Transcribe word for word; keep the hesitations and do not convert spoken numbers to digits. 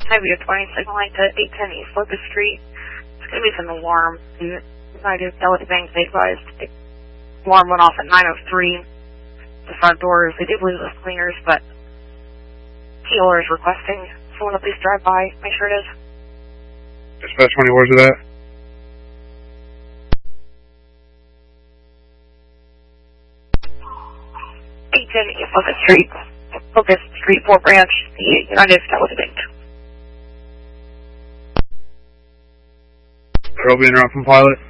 Heavy twenty signaling to eight ten East Locust Street. It's going to be some alarm. The United Delta Bank, they advised the alarm went off at nine oh three. The front doors, they did lose the cleaners, but T L R is requesting someone to please drive by. Make sure it is. Dispatch twenty, where's it at? eight ten East Locust Street. Locust Street, Fort Branch, the United Delta Bank. Robey interrupt from pilot.